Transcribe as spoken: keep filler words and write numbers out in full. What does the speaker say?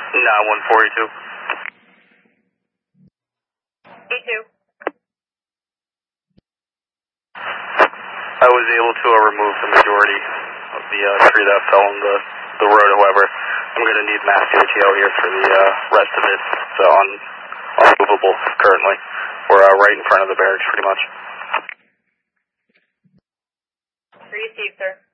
nine one forty-two. E two. I was able to uh, remove the majority of the uh, tree that fell on the, the road, however. I'm going to need mass C O T O here for the uh, rest of it. It's uh, un, unmovable currently. We're uh, right in front of the barracks pretty much. Received, sir.